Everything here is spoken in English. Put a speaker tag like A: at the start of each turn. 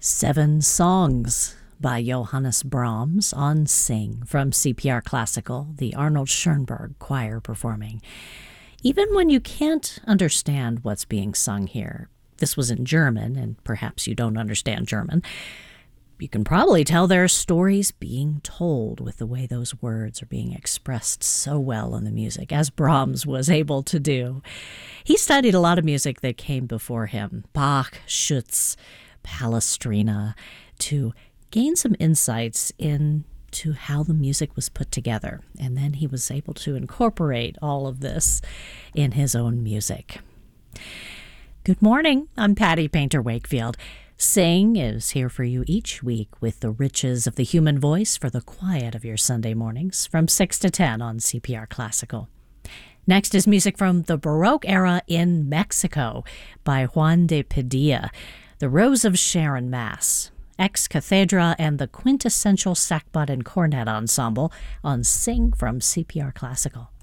A: Seven Songs by Johannes Brahms on Sing from CPR Classical, the Arnold Schoenberg Choir performing. Even when you can't understand what's being sung here, this was in German, and perhaps you don't understand German, you can probably tell there are stories being told with the way those words are being expressed so well in the music, as Brahms was able to do. He studied a lot of music that came before him, Bach, Schütz, Palestrina, to gain some insights into how the music was put together. And then he was able to incorporate all of this in his own music. Good morning. I'm Patty Painter Wakefield. Sing is here for you each week with the riches of the human voice for the quiet of your Sunday mornings from 6 to 10 on CPR Classical. Next is music from the Baroque era in Mexico by Juan de Padilla, the Rose of Sharon Mass, Ex Cathedra, and the Quintessential Sackbut and Cornet Ensemble on Sing from CPR Classical.